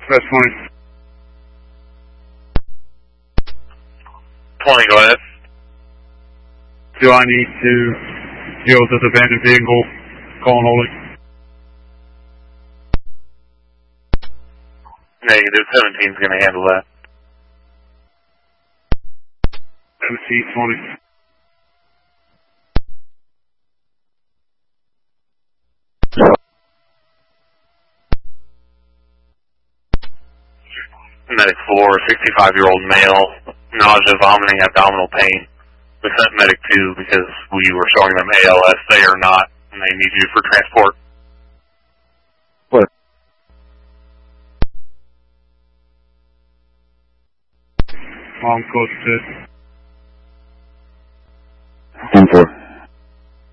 That's 20. 20, go ahead. Do I need to deal with this abandoned vehicle? Call and hold it. Negative, 17 is going to handle that. MC 20. Medic 4, 65-year-old male, nausea, vomiting, abdominal pain. We sent Medic 2 because we were showing them ALS. They are not, and they need you for transport. What? I'm close to it.